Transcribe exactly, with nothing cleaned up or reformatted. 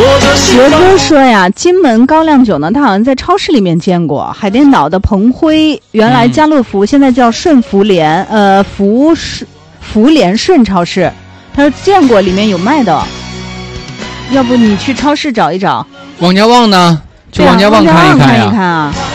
学哥说呀，金门高粱酒呢，他好像在超市里面见过。海淀岛的鹏辉，原来家乐福，嗯、现在叫顺福联，呃，福福联顺超市。他说见过，里面有卖的。要不你去超市找一找。 王家旺呢？去王家旺看一看呀。 看一看啊。